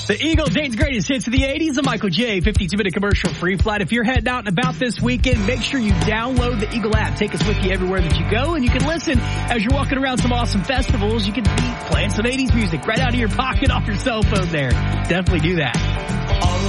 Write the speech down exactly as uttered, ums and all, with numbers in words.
The Eagle, Dane's greatest hits of the eighties, a Michael J. fifty-two minute commercial free flight. If you're heading out and about this weekend, make sure you download the Eagle app. Take us with you everywhere that you go, and you can listen as you're walking around some awesome festivals. You can be playing some eighties music right out of your pocket off your cell phone there. Definitely do that.